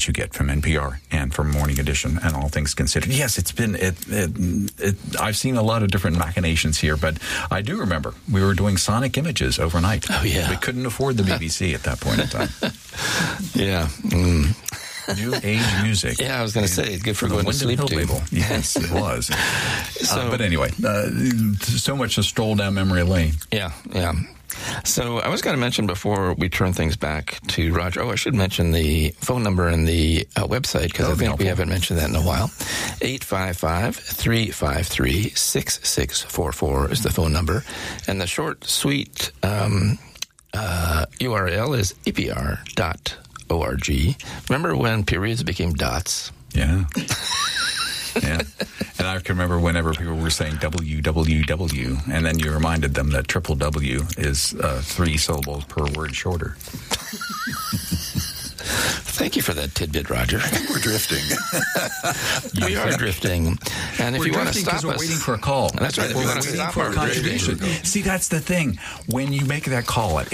you get from NPR and from Morning Edition and All Things Considered. Yes, it's been I've seen a lot of different machinations here, but I do remember we were doing sonic images overnight. Oh, yeah. We couldn't afford the BBC at that point in time. Yeah. New age music. Yeah, I was going to say, it's good for going to sleep Hill to. label. Yes, it was. So, but anyway, so much to stroll down memory lane. Yeah. So I was going to mention before we turn things back to Roger. I should mention the phone number and the website, because I think we haven't mentioned that in a while. 855-353-6644 is the phone number. And the short, sweet URL is apr.org. Remember when periods became dots? Yeah. Yeah. And I can remember whenever people were saying www, and then you reminded them that triple W is 3 syllables per word shorter. Thank you for that tidbit, Roger. I think we're drifting. We are drifting. And if you want to stop us... we're waiting for a call. That's right. If you want to stop our contribution. See, that's the thing. When you make that call at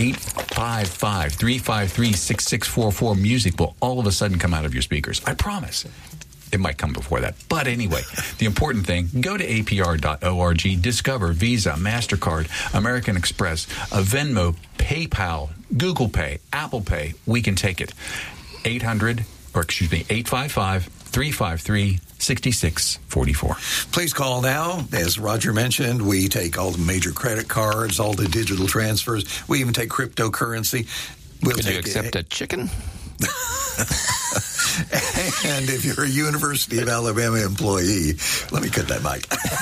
855-353-6644, music will all of a sudden come out of your speakers. I promise. It might come before that. But anyway, the important thing, go to apr.org, discover Visa, MasterCard, American Express, Venmo, PayPal, Google Pay, Apple Pay. We can take it. 855-353-6644. Please call now. As Roger mentioned, we take all the major credit cards, all the digital transfers. We even take cryptocurrency. Could you accept a chicken? And if you're a University of Alabama employee, let me cut that mic.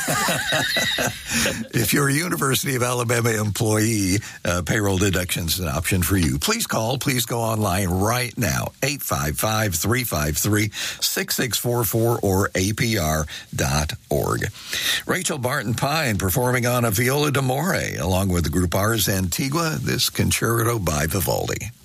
If you're a University of Alabama employee, payroll deduction is an option for you. Please call. Please go online right now. 855-353-6644 or apr.org. Rachel Barton Pine performing on a viola d'amore along with the group Ars Antigua, this concerto by Vivaldi.